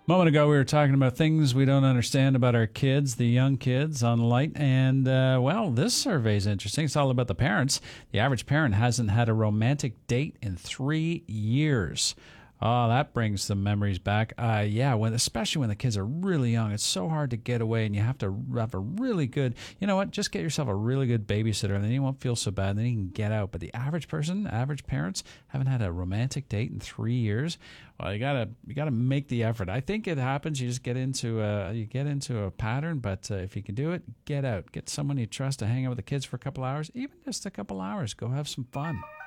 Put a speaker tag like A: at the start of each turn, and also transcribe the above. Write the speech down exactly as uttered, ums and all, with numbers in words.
A: A moment ago, we were talking about things we don't understand about our kids, the young kids on Light. And, uh, well, this survey is interesting. It's all about the parents. The average parent hasn't had a romantic date in three years. Oh, that brings some memories back. Uh, yeah, when especially when the kids are really young, it's so hard to get away, and you have to have a really good, you know what, just get yourself a really good babysitter, and then you won't feel so bad, and then you can get out. But the average person, average parents, haven't had a romantic date in three years. Well, you gotta you gotta make the effort. I think it happens. You just get into a you get into a pattern, but uh, if you can do it, get out, get someone you trust to hang out with the kids for a couple hours, even just a couple hours. Go have some fun.